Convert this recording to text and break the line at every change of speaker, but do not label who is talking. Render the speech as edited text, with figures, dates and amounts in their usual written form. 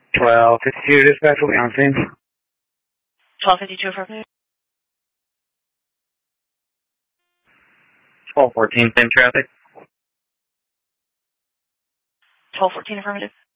1252 dispatch will be on scene.
1252 affirmative.
1214 same traffic.
1214 affirmative.